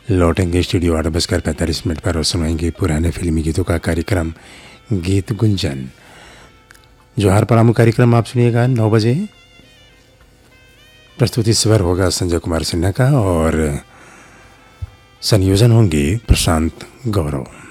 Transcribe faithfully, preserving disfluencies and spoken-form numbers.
लौटेंगे स्टूडियो आठ बजकर पैंतालीस मिनट पर और सुनाएंगे पुराने फिल्मी गीतों का कार्यक्रम गीत गुंजन। जोहार पड़ामू कार्यक्रम आप सुनिएगा नौ बजे। प्रस्तुति स्वर होगा संजय कुमार सिन्हा का और संयोजन होंगे प्रशांत गौरव।